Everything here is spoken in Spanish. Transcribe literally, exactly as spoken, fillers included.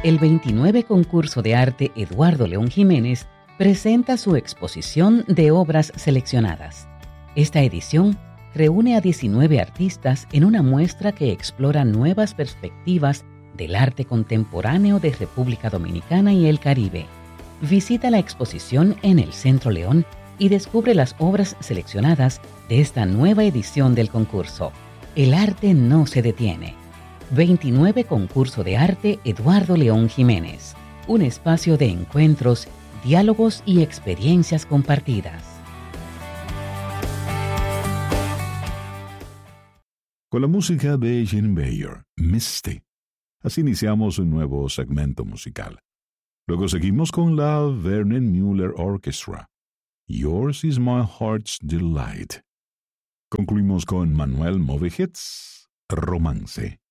El veintinueve Concurso de Arte Eduardo León Jiménez presenta su exposición de obras seleccionadas. Esta edición reúne a diecinueve artistas en una muestra que explora nuevas perspectivas del arte contemporáneo de República Dominicana y el Caribe. Visita la exposición en el Centro León y descubre las obras seleccionadas de esta nueva edición del concurso. El arte no se detiene. veintinueve Concurso de Arte Eduardo León Jiménez. Un espacio de encuentros, diálogos y experiencias compartidas. Con la música de Jean Bayer, Misty. Así iniciamos un nuevo segmento musical. Luego seguimos con la Vernon Mueller Orchestra. Yours is my heart's delight. Concluimos con Manuel Movejets, Romance.